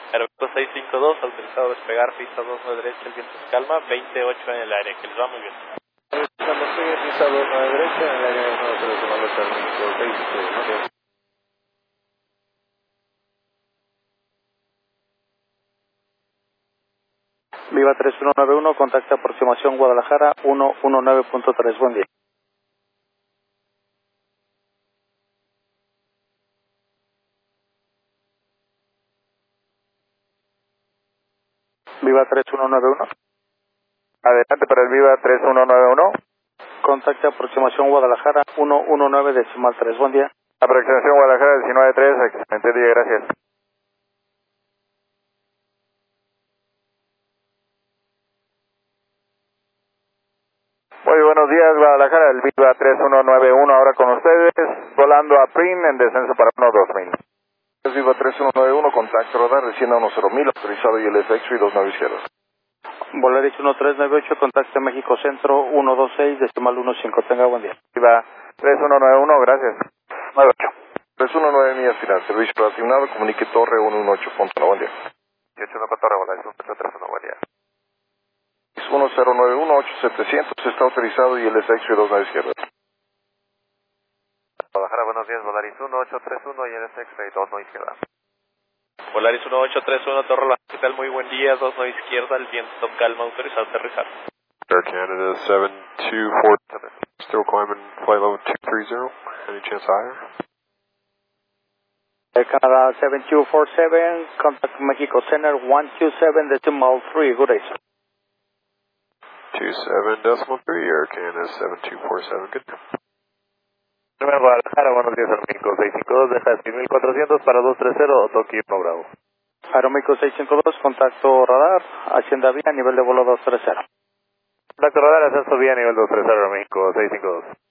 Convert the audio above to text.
Aeropuerto 652, autorizado a despegar, pista 29 derecha, el viento se calma, 28 en el aire, que les va muy bien. Pista 29 derecha, en el área de 9 Viva 3191, contacto aproximación Guadalajara 119.3, buen día. Viva 3191. Adelante para el Viva 3191. Contacto aproximación Guadalajara 119.3, buen día. Aproximación Guadalajara 19.3, excelente día, gracias. Muy buenos días, Guadalajara, el Viva 3191 ahora con ustedes, volando a PRIM en descenso para 12000. Es Viva 3191, contacto radar, recién a 10.000, autorizado y el FX y 29 izquierdas. Volaris 1398, contacto México Centro 126, decimal 15, tenga buen día. Viva 3191, gracias. 98. 319 millas final, servicio asignado, comunique Torre 118, punto, buen día. 18 Torre, Volaris 131, buen día. 1091-8700, está autorizado y el FX y 29 izquierdas. Guadalajara, buenos días, Volaris 1831 y el FX y 29 izquierda. Volaris 1831, Torre La Capital, muy buen día, 29 izquierda, el viento calma, autorizado a aterrizar. Air Canada 724, still climbing flight level 230, any chance higher? Air Canada 7247, contact Mexico Center 127, decimal 3, good day, sir. 27.3, Air Canada 7247, good. Número Guadalajara, buenos días, Aeroméxico 652, deja 6400 para 230, Tokio 1 Bravo. Aeroméxico 652, contacto radar, Hacienda Vía, nivel de vuelo 230. Contacto radar, ascenso vía nivel 230, Aeroméxico 652.